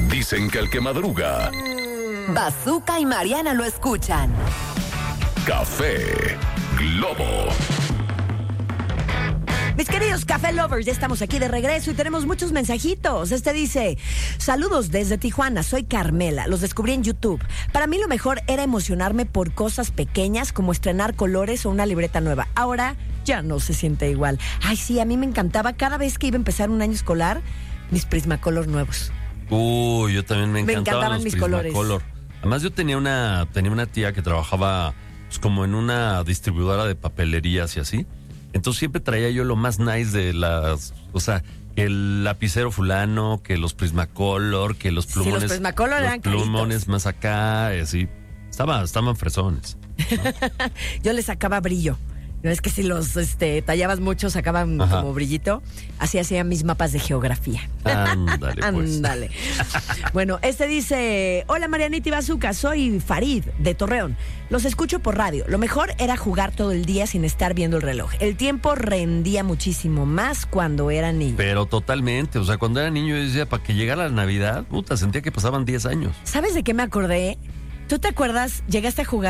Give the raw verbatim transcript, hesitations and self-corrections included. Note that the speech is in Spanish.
Dicen que el que madruga, Bazooka y Mariana lo escuchan. Café Globo. Mis queridos Café Lovers, ya estamos aquí de regreso y tenemos muchos mensajitos. Este dice: saludos desde Tijuana, soy Carmela, los descubrí en YouTube. Para mí lo mejor era emocionarme por cosas pequeñas como estrenar colores o una libreta nueva. Ahora ya no se siente igual. Ay, sí, a mí me encantaba cada vez que iba a empezar un año escolar, mis Prismacolor nuevos. Uy, yo también me Me encantaban, encantaban los mis Prismacolor. colores. Además, yo tenía una, tenía una tía que trabajaba pues, como en una distribuidora de papelerías y así. Entonces siempre traía yo lo más nice de las, o sea, que el lapicero fulano, que los Prismacolor, que los plumones. Sí, los Prismacolor los eran plumones caritos. más acá, así. Estaba, estaban fresones. Yo le sacaba brillo. No es que si los este, tallabas mucho, sacaban Ajá. como brillito. Así hacía mis mapas de geografía. Ándale, pues. Ándale. Bueno, este dice: hola Marianita y Bazooka, soy Farid de Torreón. Los escucho por radio. Lo mejor era jugar todo el día sin estar viendo el reloj. El tiempo rendía muchísimo más cuando era niño. Pero totalmente, o sea, cuando era niño yo decía, para que llegara la Navidad, puta, sentía que pasaban diez años. ¿Sabes de qué me acordé? ¿Tú te acuerdas? Llegaste a jugar